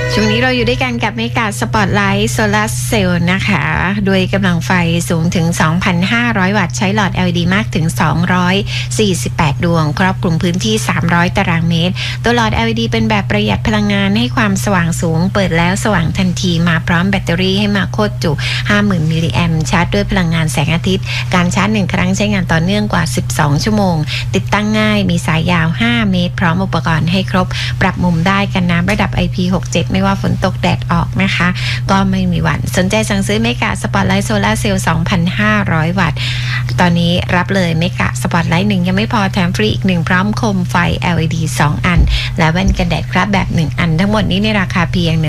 ช่วงนี้เราอยู่ด้วยกันกับเมกาสปอตไลท์โซลาร์เซลล์นะคะด้วยกำลังไฟสูงถึง 2,500 วัตต์ใช้หลอด LED มากถึง 248 ดวงครอบคลุมพื้นที่ 300 ตารางเมตรตัวหลอด LED เป็นแบบประหยัดพลังงานให้ความสว่างสูงเปิดแล้วสว่างทันทีมาพร้อมแบตเตอรี่ให้มาโคตรจุ 50,000 มิลลิแอมป์ชาร์จด้วยพลังงานแสงอาทิตย์การชาร์จ1ครั้งใช้งานต่อเนื่องกว่า 12 ชั่วโมงติดตั้งง่ายมีสายยาว 5 เมตรพร้อมอุปกรณ์ให้ครบปรับมุมได้กันน้ำระดับ IP67 ไม่ว่าฝนตกแดดออกนะคะก็ไม่มีหวั่นสนใจสั่งซื้อเมกาสปอตไลท์โซลาร์เซลล์ 2,500 วัตต์ตอนนี้รับเลยเมกาสปอตไลท์1ยังไม่พอแถมฟรีอีก1พร้อมโคมไฟ LED 2 อันและแว่นกันแดดครับแบบ1อันทั้งหมดนี้ในราคาเพียง